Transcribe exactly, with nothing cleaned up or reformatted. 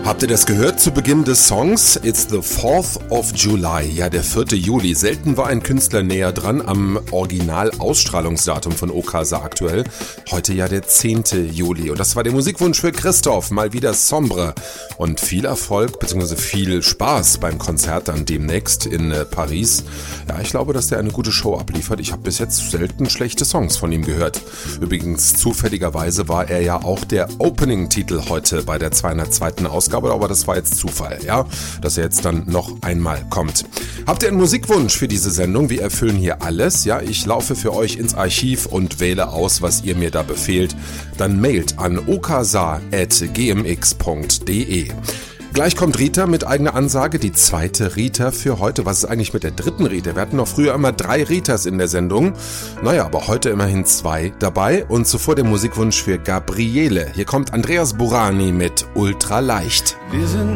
Habt ihr das gehört zu Beginn des Songs? It's the fourth of July, ja der vierte Juli. Selten war ein Künstler näher dran am Original-Ausstrahlungsdatum von Okasa aktuell. Heute ja der zehnte Juli und das war der Musikwunsch für Christoph, mal wieder Sombre. Und viel Erfolg bzw. viel Spaß beim Konzert dann demnächst in äh, Paris. Ja, ich glaube, dass der eine gute Show abliefert. Ich habe bis jetzt selten schlechte Songs von ihm gehört. Übrigens, zufälligerweise war er ja auch der Opening-Titel heute bei der zweihundertzweiten Ausgabe, aber das war jetzt Zufall, ja, dass er jetzt dann noch einmal kommt. Habt ihr einen Musikwunsch für diese Sendung? Wir erfüllen hier alles, ja, ich laufe für euch ins Archiv und wähle aus, was ihr mir da befehlt. Dann mailt an okasa at g m x punkt d e. Gleich kommt Rita mit eigener Ansage, die zweite Rita für heute. Was ist eigentlich mit der dritten Rita? Wir hatten noch früher immer drei Ritas in der Sendung. Naja, aber heute immerhin zwei dabei. Und zuvor der Musikwunsch für Gabriele. Hier kommt Andreas Burani mit Ultra leicht. Wir sind